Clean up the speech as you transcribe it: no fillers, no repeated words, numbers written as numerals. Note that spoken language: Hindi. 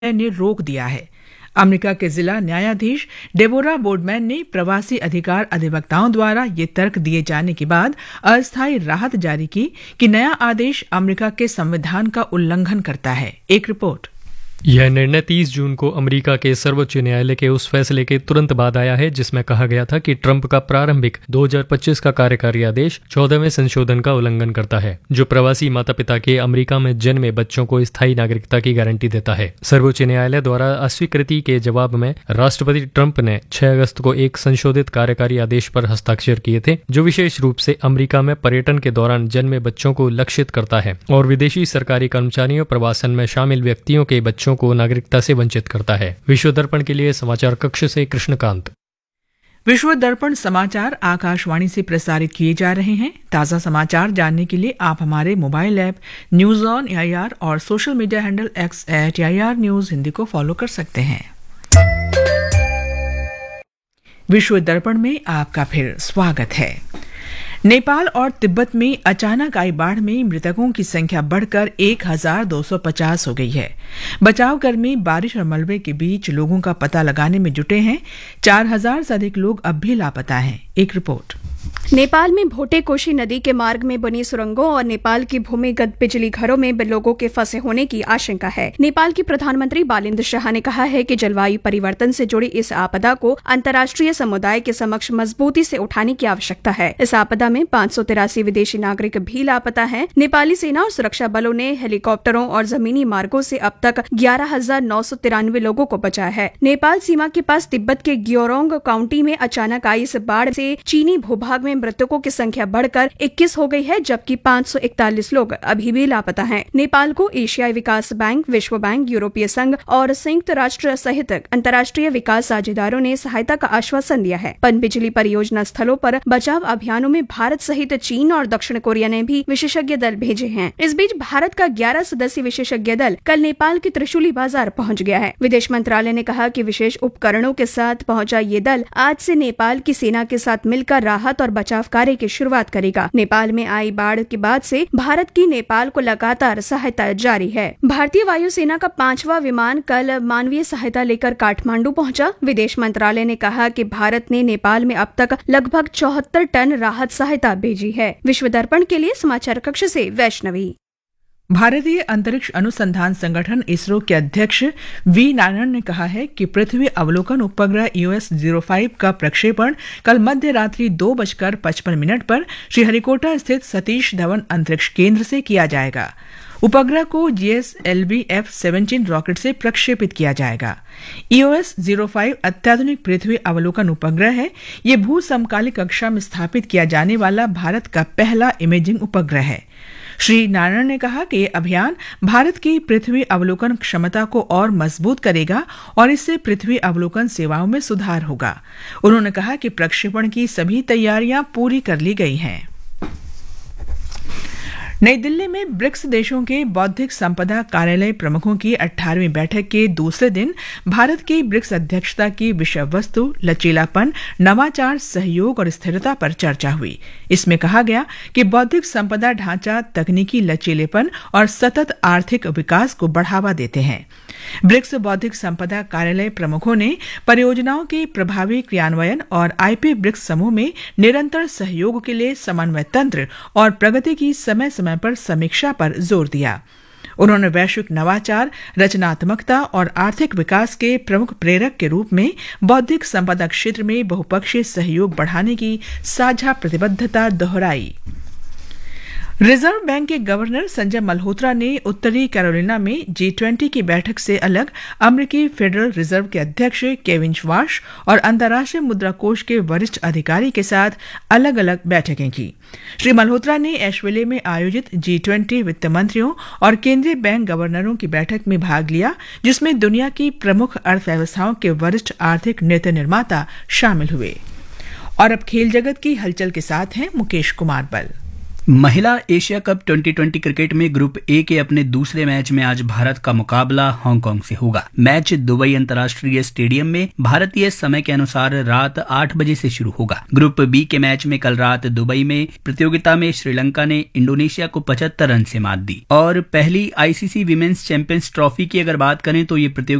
ने रोक दिया है। अमेरिका के जिला न्यायाधीश डेबोरा बोर्डमैन ने प्रवासी अधिकार अधिवक्ताओं द्वारा ये तर्क दिए जाने के बाद अस्थायी राहत जारी की कि नया आदेश अमेरिका के संविधान का उल्लंघन करता है। एक रिपोर्ट। यह निर्णय 30 जून को अमेरिका के सर्वोच्च न्यायालय के उस फैसले के तुरंत बाद आया है जिसमें कहा गया था कि ट्रंप का प्रारंभिक 2025 का कार्यकारी आदेश 14वें संशोधन का उल्लंघन करता है, जो प्रवासी माता पिता के अमेरिका में जन्मे बच्चों को स्थायी नागरिकता की गारंटी देता है। सर्वोच्च न्यायालय द्वारा अस्वीकृति के जवाब में राष्ट्रपति ट्रंप ने 6 अगस्त को एक संशोधित कार्यकारी आदेश पर हस्ताक्षर किए थे, जो विशेष रूप से अमेरिका में पर्यटन के दौरान जन्मे बच्चों को लक्षित करता है और विदेशी सरकारी कर्मचारियों प्रवासन में शामिल व्यक्तियों के बच्चों को नागरिकता से वंचित करता है। विश्व दर्पण के लिए समाचार कक्ष से कृष्णकांत। विश्व दर्पण समाचार आकाशवाणी से प्रसारित किए जा रहे हैं। ताज़ा समाचार जानने के लिए आप हमारे mobile app news on AIR और social media handle X@AIR news Hindi को फॉलो कर सकते हैं। विश्व दर्पण में आपका फिर स्वागत है। नेपाल और तिब्बत में अचानक आई बाढ़ में मृतकों की संख्या बढ़कर 1250 हो गई है। बचाव कर्मी बारिश और मलबे के बीच लोगों का पता लगाने में जुटे हैं। 4000 से अधिक लोग अब भी लापता हैं। एक रिपोर्ट। नेपाल में भोटे कोशी नदी के मार्ग में बनी सुरंगों और नेपाल की भूमिगत बिजली घरों में लोगों के फंसे होने की आशंका है। नेपाल की प्रधानमंत्री बालेन्द्र शाह ने कहा है कि जलवायु परिवर्तन से जुड़ी इस आपदा को अंतर्राष्ट्रीय समुदाय के समक्ष मजबूती से उठाने की आवश्यकता है। इस आपदा में 583 विदेशी नागरिक भी लापता हैं। नेपाली सेना और सुरक्षा बलों ने हेलीकॉप्टरों और जमीनी मार्गों से अब तक 11,993 लोगों को बचाया है। नेपाल सीमा के पास तिब्बत के ग्योरोंग काउंटी में अचानक आई इस बाढ़ से चीनी भूभाग में मृतकों की संख्या बढ़कर 21 हो गई है, जबकि 541 लोग अभी भी लापता हैं। नेपाल को एशियाई विकास बैंक, विश्व बैंक, यूरोपीय संघ और संयुक्त राष्ट्र सहित अंतर्राष्ट्रीय विकास साझेदारों ने सहायता का आश्वासन दिया है। पनबिजली परियोजना स्थलों पर बचाव अभियानों में भारत सहित चीन और दक्षिण कोरिया ने भी विशेषज्ञ दल भेजे हैं। इस बीच भारत का 11 सदस्यीय विशेषज्ञ दल कल नेपाल के त्रिशूली बाजार पहुंच गया है। विदेश मंत्रालय ने कहा कि विशेष उपकरणों के साथ पहुंचा ये दल आज से नेपाल की सेना के साथ मिलकर राहत और बचाव कार्य की शुरुआत करेगा। नेपाल में आई बाढ़ के बाद से भारत की नेपाल को लगातार सहायता जारी है। भारतीय वायुसेना का 5वां विमान कल मानवीय सहायता लेकर काठमांडू पहुंचा। विदेश मंत्रालय ने कहा कि भारत ने नेपाल में अब तक लगभग 74 टन राहत सहायता भेजी है। विश्व दर्पण के लिए समाचार कक्ष से वैष्णवी। भारतीय अंतरिक्ष अनुसंधान संगठन इसरो के अध्यक्ष वी नारायण ने कहा है कि पृथ्वी अवलोकन उपग्रह EOS-05 का प्रक्षेपण कल मध्य रात्रि 2:55 पर श्रीहरिकोटा स्थित सतीश धवन अंतरिक्ष केंद्र से किया जाएगा। उपग्रह को GSLV F-17 रॉकेट से प्रक्षेपित किया जाएगा। EOS-05 अत्याधुनिक पृथ्वी अवलोकन उपग्रह है। ये भू समकालिक कक्षा में स्थापित किया जाने वाला भारत का पहला इमेजिंग उपग्रह है। श्री नारायण ने कहा कि ये अभियान भारत की पृथ्वी अवलोकन क्षमता को और मजबूत करेगा और इससे पृथ्वी अवलोकन सेवाओं में सुधार होगा। उन्होंने कहा कि प्रक्षेपण की सभी तैयारियां पूरी कर ली गई हैं। नई दिल्ली में ब्रिक्स देशों के बौद्धिक संपदा कार्यालय प्रमुखों की 18वीं बैठक के दूसरे दिन भारत की ब्रिक्स अध्यक्षता की विषय वस्तु लचीलापन, नवाचार, सहयोग और स्थिरता पर चर्चा हुई। इसमें कहा गया कि बौद्धिक संपदा ढांचा तकनीकी लचीलेपन और सतत आर्थिक विकास को बढ़ावा देते हैं। ब्रिक्स बौद्धिक संपदा कार्यालय प्रमुखों ने परियोजनाओं के प्रभावी क्रियान्वयन और IP ब्रिक्स समूह में निरंतर सहयोग के लिए समन्वय तंत्र और प्रगति की समय समय पर समीक्षा पर जोर दिया। उन्होंने वैश्विक नवाचार, रचनात्मकता और आर्थिक विकास के प्रमुख प्रेरक के रूप में बौद्धिक संपदा क्षेत्र में बहुपक्षीय सहयोग बढ़ाने की साझा प्रतिबद्धता दोहराई। रिजर्व बैंक के गवर्नर संजय मल्होत्रा ने उत्तरी कैरोलिना में G20 की बैठक से अलग अमेरिकी फेडरल रिजर्व के अध्यक्ष केविन श्वार्श और अंतर्राष्ट्रीय मुद्रा कोष के वरिष्ठ अधिकारी के साथ अलग अलग बैठकें की। श्री मल्होत्रा ने एशविले में आयोजित G20 वित्त मंत्रियों और केंद्रीय बैंक गवर्नरों की बैठक में भाग लिया, जिसमें दुनिया की प्रमुख अर्थव्यवस्थाओं के वरिष्ठ आर्थिक नीति निर्माता शामिल हुए। और अब खेल जगत की हलचल के साथ हैं मुकेश कुमार बल। महिला एशिया कप 2020 क्रिकेट में ग्रुप ए के अपने दूसरे मैच में आज भारत का मुकाबला हांगकांग से होगा। मैच दुबई अंतर्राष्ट्रीय स्टेडियम में भारतीय समय के अनुसार रात 8 बजे से शुरू होगा। ग्रुप बी के मैच में कल रात दुबई में प्रतियोगिता में श्रीलंका ने इंडोनेशिया को 75 रन से मात दी। और पहली आईसीसी विमेंस चैंपियंस ट्रॉफी की अगर बात करें तो ये प्रतियोगिता